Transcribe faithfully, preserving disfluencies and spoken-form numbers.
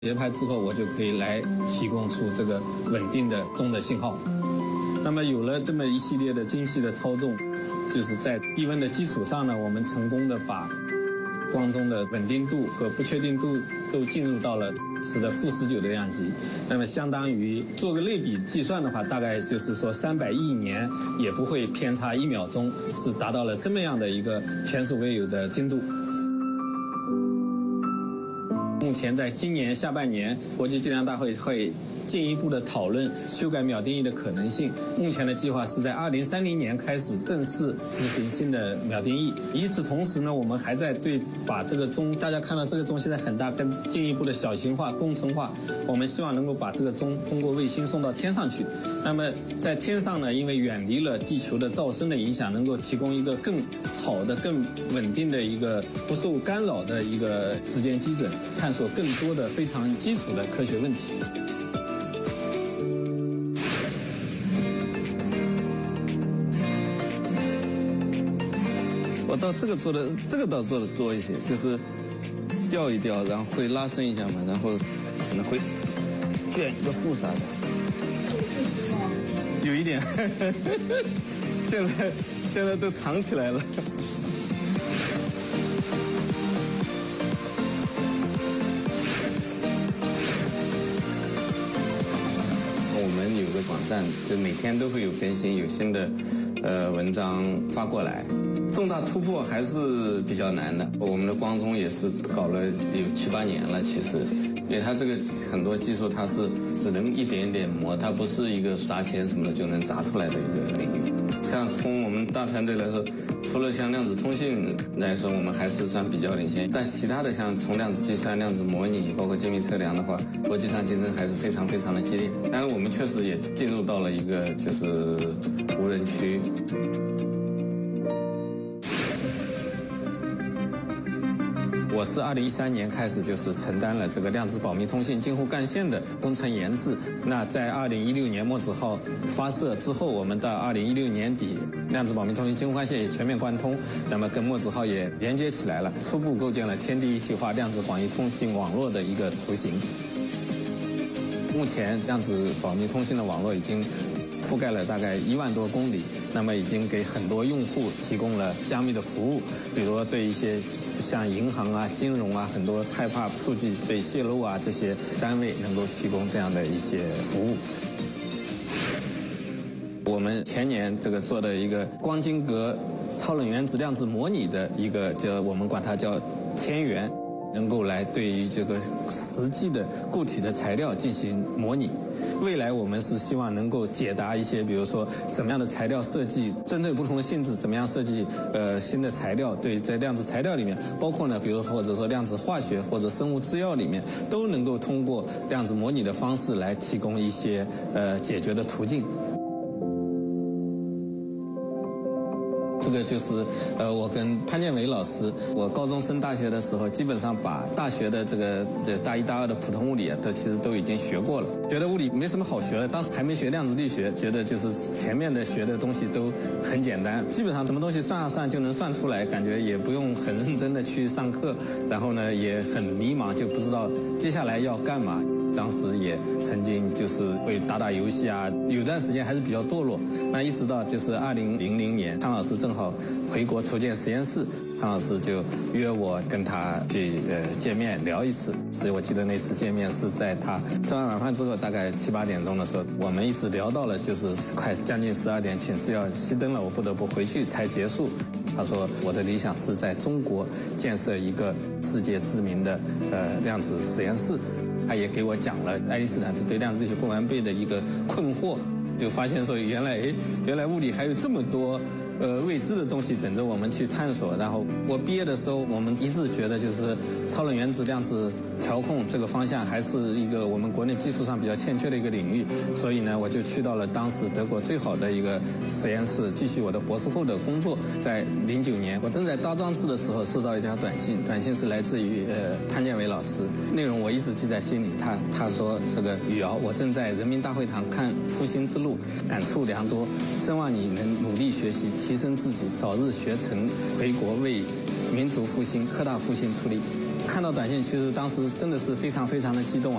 节拍之后，我就可以来提供出这个稳定的钟的信号。那么有了这么一系列的精细的操纵，就是在低温的基础上呢，我们成功的把光钟的稳定度和不确定度都进入到了十的负十九的量级。那么相当于做个类比计算的话，大概就是说三百亿年也不会偏差一秒钟，是达到了这么样的一个前所未有的精度。目前在今年下半年，国际计量大会会进一步的讨论修改秒定义的可能性。目前的计划是在二零三零年开始正式实行新的秒定义。与此同时呢，我们还在对把这个钟，大家看到这个钟现在很大，更进一步的小型化、工程化。我们希望能够把这个钟通过卫星送到天上去。那么在天上呢，因为远离了地球的噪声的影响，能够提供一个更好的、更稳定的一个不受干扰的一个时间基准，探索更多的非常基础的科学问题。我到这个做的，这个倒做的多一些，就是调一调，然后会拉伸一下嘛，然后可能会卷一个负啥的，有一点，现在现在都藏起来了。我们有个网站，就每天都会有更新，有新的呃文章发过来。重大突破还是比较难的。我们的光钟也是搞了有七八年了，其实，因为它这个很多技术它是只能一点一点磨，它不是一个砸钱什么的就能砸出来的一个领域。像从我们大团队来说，除了像量子通信来说，我们还是算比较领先。但其他的像从量子计算、量子模拟，包括精密测量的话，国际上竞争还是非常非常的激烈。当然，我们确实也进入到了一个就是无人区。我是二零一三年开始就是承担了这个量子保密通信京沪干线的工程研制。那在二零一六年墨子号发射之后，我们到二零一六年底，量子保密通信京沪干线也全面贯通，那么跟墨子号也连接起来了，初步构建了天地一体化量子广域通信网络的一个雏形。目前量子保密通信的网络已经覆盖了大概一万多公里，那么已经给很多用户提供了加密的服务，比如对一些像银行啊、金融啊，很多害怕数据被泄露啊，这些单位能够提供这样的一些服务。我们前年这个做的一个光晶格超冷原子量子模拟的一个叫我们管它叫天元，能够来对于这个实际的固体的材料进行模拟。未来我们是希望能够解答一些，比如说什么样的材料设计，针对不同的性质，怎么样设计呃新的材料，对，在量子材料里面，包括呢，比如或者说量子化学或者生物制药里面，都能够通过量子模拟的方式来提供一些呃解决的途径。这个就是呃，我跟潘建伟老师，我高中升大学的时候，基本上把大学的这个这大一大二的普通物理啊，都其实都已经学过了。觉得物理没什么好学的，当时还没学量子力学，觉得就是前面的学的东西都很简单，基本上什么东西算啊算就能算出来，感觉也不用很认真的去上课，然后呢也很迷茫，就不知道接下来要干嘛。当时也曾经就是会打打游戏啊，有段时间还是比较堕落。那一直到就是二零零零年，汤老师正好回国筹建实验室，汤老师就约我跟他去呃见面聊一次。所以我记得那次见面是在他吃完晚饭之后，大概七八点钟的时候，我们一直聊到了就是快将近十二点，寝室要熄灯了，我不得不回去才结束。他说我的理想是在中国建设一个世界知名的呃量子实验室。他也给我讲了爱因斯坦对量子力学不完备的一个困惑，就发现说原来哎，原来物理还有这么多呃未知的东西等着我们去探索。然后我毕业的时候，我们一致觉得就是超冷原子量子调控这个方向还是一个我们国内技术上比较欠缺的一个领域，所以呢，我就去到了当时德国最好的一个实验室，继续我的博士后的工作。在零九年，我正在搭装置的时候，收到一条短信，短信是来自于呃潘建伟老师，内容我一直记在心里。他他说这个宇瑶，我正在人民大会堂看复兴之路，感触良多，希望你能努力学习，提升自己，早日学成，回国为民族复兴、科大复兴出力。 看到短信，其实当时真的是非常非常的激动啊。